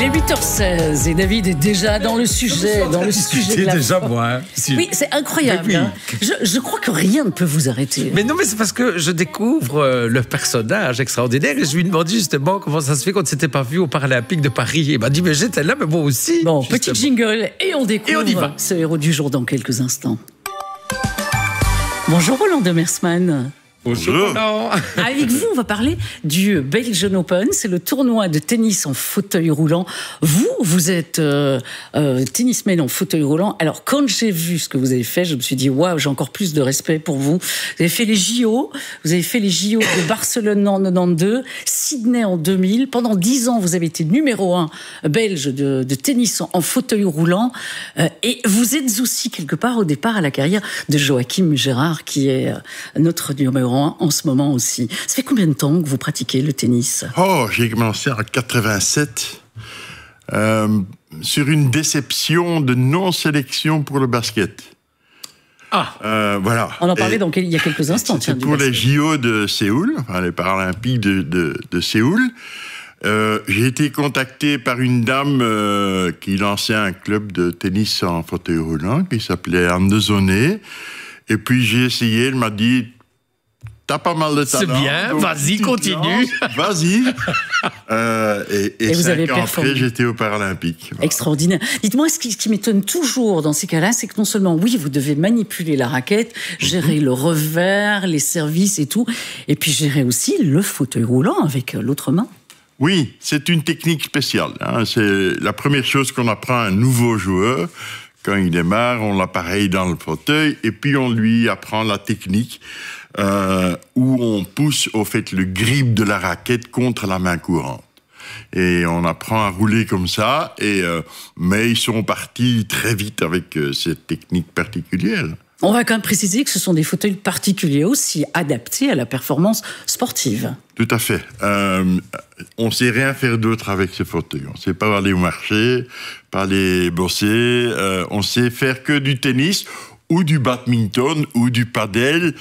est 8h16 et David est déjà dans le sujet, C'est de la déjà fin. moi. Oui, c'est incroyable. Oui. Hein. Je crois que rien ne peut vous arrêter. Mais non, mais c'est parce que je découvre le personnage extraordinaire et je lui demande justement comment ça se fait qu'on ne s'était pas vu au Paralympique de Paris. Il m'a dit, mais j'étais là, mais moi aussi. Bon, justement. petit jingle et on découvre Et on y va. ce héros du jour dans quelques instants. Bonjour Roland de Mersman. Bonjour. Avec vous, on va parler du Belgian Open. C'est le tournoi de tennis en fauteuil roulant. Vous êtes tennisman en fauteuil roulant. Alors, quand j'ai vu ce que vous avez fait, je me suis dit, waouh, j'ai encore plus de respect pour vous. Vous avez fait les JO. Vous avez fait les JO de Barcelone en 92, Sydney en 2000. Pendant 10 ans, vous avez été numéro 1 belge de tennis en fauteuil roulant. Et vous êtes aussi, quelque part, au départ, à la carrière de Joachim Gérard, qui est notre numéro en ce moment aussi. Ça fait combien de temps que vous pratiquez le tennis ? Oh, j'ai commencé en 87 sur une déception de non-sélection pour le basket. Voilà. On en parlait il y a quelques instants. C'est pour les JO de Séoul, enfin les Paralympiques de Séoul. J'ai été contacté par une dame qui lançait un club de tennis en fauteuil roulant qui s'appelait Anne de Zonet. Et puis j'ai essayé, elle m'a dit... T'as pas mal de talent. C'est bien, donc, vas-y, continue. Vas-y. Et vous 5 avez ans performé. après, j'étais aux Paralympiques. Voilà. Extraordinaire. Dites-moi, ce qui m'étonne toujours dans ces cas-là, c'est que non seulement, oui, vous devez manipuler la raquette, gérer le revers, les services et tout, et puis gérer aussi le fauteuil roulant avec l'autre main. Oui, c'est une technique spéciale. Hein. C'est la première chose qu'on apprend à un nouveau joueur. Quand il démarre, on l'appareille dans le fauteuil et puis on lui apprend la technique où on pousse au fait le grip de la raquette contre la main courante. Et on apprend à rouler comme ça. Mais ils sont partis très vite avec cette technique particulière. On va quand même préciser que ce sont des fauteuils particuliers aussi, adaptés à la performance sportive. Tout à fait. On ne sait rien faire d'autre avec ce fauteuil. On ne sait pas aller au marché, pas aller bosser. On sait faire que du tennis ou du badminton ou du padel.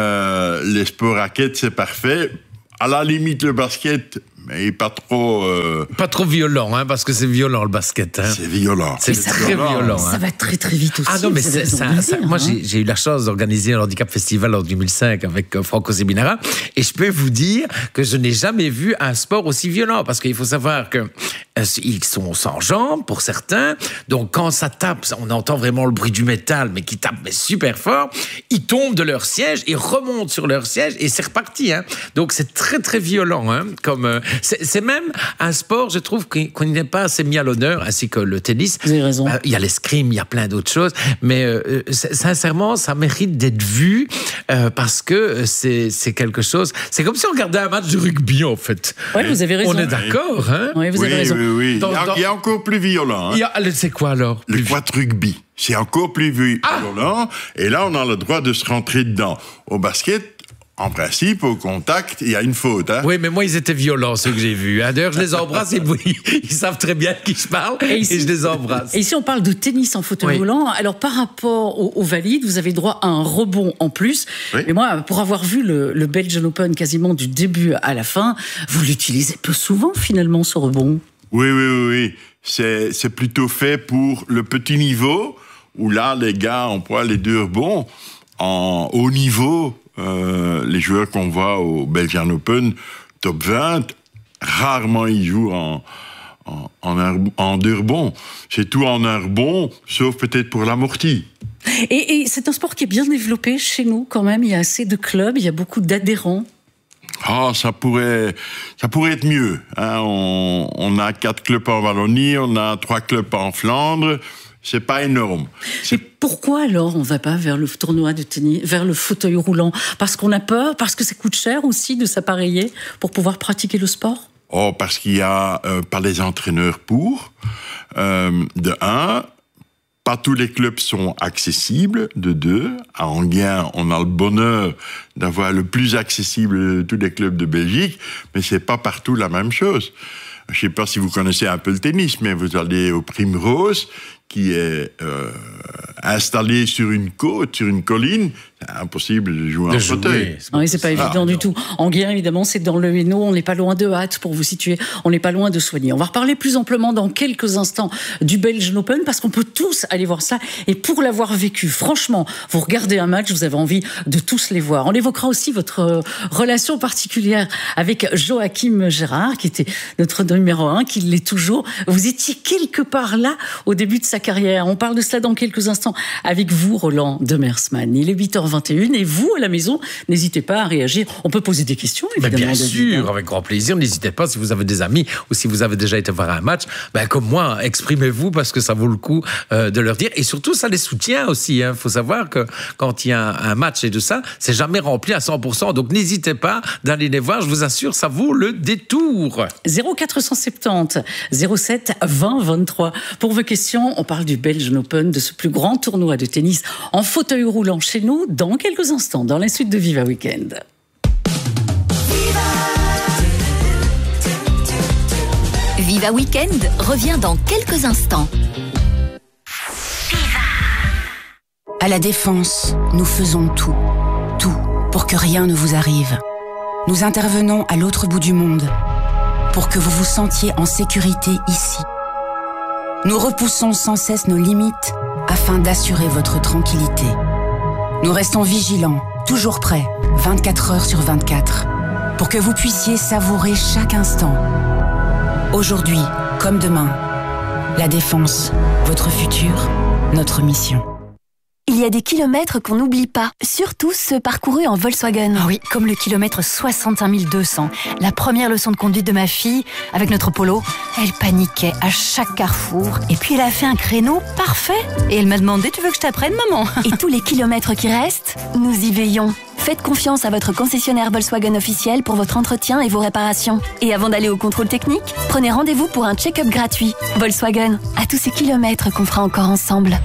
Les sports raquettes, c'est parfait. À la limite, le basket, mais pas trop... Pas trop violent, hein, parce que c'est violent le basket. Hein. C'est violent. C'est très violent. Ça hein. va très très vite aussi. Ah non, mais vous avez raison de le dire, moi, hein. j'ai eu la chance d'organiser un handicap festival en 2005 avec Franco Seminara. Et je peux vous dire que je n'ai jamais vu un sport aussi violent. Parce qu'il faut savoir que ils sont sans jambes pour certains. Donc, quand ça tape, on entend vraiment le bruit du métal, mais qui tape mais super fort. Ils tombent de leur siège, ils remontent sur leur siège et c'est reparti. Hein. Donc, c'est très, très violent. Hein, c'est même un sport, je trouve, qu'on n'est pas assez mis à l'honneur, ainsi que le tennis. Vous avez raison. Il y a l'escrime, il y a plein d'autres choses, mais sincèrement, ça mérite d'être vu parce que c'est quelque chose. C'est comme si on regardait un match de rugby, en fait. Oui, vous avez raison. On est d'accord, hein? Oui, vous avez raison. Oui. Dans- Il y a encore plus violent. Hein. C'est quoi alors? Le quad rugby, c'est encore plus violent. Et là, on a le droit de se rentrer dedans. Au basket, en principe, au contact, il y a une faute. Hein. Oui, mais moi, ils étaient violents, ceux que j'ai vus. Hein. D'ailleurs, je les embrasse et ils savent très bien de qui je parle et je les embrasse. Et ici, on parle de tennis en fauteuil Oui. roulant. Alors, par rapport aux valides, vous avez droit à un rebond en plus. Oui. Mais moi, pour avoir vu le Belgian Open quasiment du début à la fin, vous l'utilisez peu souvent, finalement, ce rebond. Oui. C'est plutôt fait pour le petit niveau, où là, les gars emploient les deux rebonds. En haut niveau, les joueurs qu'on voit au Belgian Open, top 20, rarement ils jouent en deux rebonds. C'est tout en un rebond, sauf peut-être pour l'amorti. Et c'est un sport qui est bien développé chez nous, quand même. Il y a assez de clubs, il y a beaucoup d'adhérents. Ah, ça pourrait être mieux. Hein. On a 4 clubs en Wallonie, on a 3 clubs en Flandre. C'est pas énorme. Et pourquoi alors on ne va pas vers le tournoi de tennis, vers le fauteuil roulant ? Parce qu'on a peur, parce que ça coûte cher aussi de s'appareiller pour pouvoir pratiquer le sport ? Oh, parce qu'il y a pas les entraîneurs pour. De 1, pas tous les clubs sont accessibles. De 2, à Enghien, on a le bonheur d'avoir le plus accessible de tous les clubs de Belgique, mais c'est pas partout la même chose. Je sais pas si vous connaissez un peu le tennis, mais vous allez au Primrose, qui est installé sur une côte, sur une colline, c'est impossible de jouer en fauteuil. Oui, c'est pas évident du tout. Enghien, évidemment, c'est dans le Hainaut. On n'est pas loin de Hâte, pour vous situer. On n'est pas loin de Soignies. On va reparler plus amplement dans quelques instants du Belgian Open, parce qu'on peut tous aller voir ça. Et pour l'avoir vécu, franchement, vous regardez un match, vous avez envie de tous les voir. On évoquera aussi votre relation particulière avec Joachim Gérard, qui était notre numéro 1, qui l'est toujours. Vous étiez quelque part là au début de sa carrière. On parle de cela dans quelques instants avec vous, Roland Demersman. Il est 8h21 et vous, à la maison, n'hésitez pas à réagir. On peut poser des questions, évidemment. Bien sûr, avec grand plaisir. N'hésitez pas, si vous avez des amis ou si vous avez déjà été voir un match, comme moi, exprimez-vous parce que ça vaut le coup de leur dire. Et surtout, ça les soutient aussi. Il faut savoir que quand il y a un match et de ça, c'est jamais rempli à 100%. Donc n'hésitez pas d'aller les voir. Je vous assure, ça vaut le détour. 0470 07 20 23. Pour vos questions, on parle du Belgian Open, de ce plus grand tournoi de tennis en fauteuil roulant chez nous, dans quelques instants, dans la suite de Viva Weekend. Viva Weekend revient dans quelques instants. À la Défense, nous faisons tout pour que rien ne vous arrive. Nous intervenons à l'autre bout du monde pour que vous vous sentiez en sécurité ici. Nous repoussons sans cesse nos limites afin d'assurer votre tranquillité. Nous restons vigilants, toujours prêts, 24 heures sur 24, pour que vous puissiez savourer chaque instant. Aujourd'hui, comme demain, la Défense, votre futur, notre mission. Il y a des kilomètres qu'on n'oublie pas, surtout ceux parcourus en Volkswagen. Ah oui, comme le kilomètre 61 200. La première leçon de conduite de ma fille, avec notre Polo, elle paniquait à chaque carrefour. Et puis elle a fait un créneau parfait. Et elle m'a demandé, tu veux que je t'apprenne, maman? Et tous les kilomètres qui restent, nous y veillons. Faites confiance à votre concessionnaire Volkswagen officiel pour votre entretien et vos réparations. Et avant d'aller au contrôle technique, prenez rendez-vous pour un check-up gratuit. Volkswagen, à tous ces kilomètres qu'on fera encore ensemble.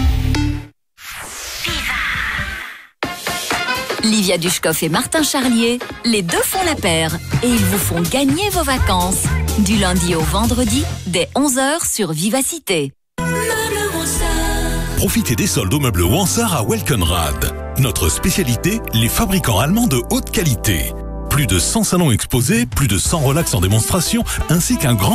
Livia Dushkov et Martin Charlier, les deux font la paire et ils vous font gagner vos vacances. Du lundi au vendredi, dès 11h sur Vivacité. Profitez des soldes aux meubles Wansart à Welkenrad. Notre spécialité, les fabricants allemands de haute qualité. Plus de 100 salons exposés, plus de 100 relax en démonstration, ainsi qu'un grand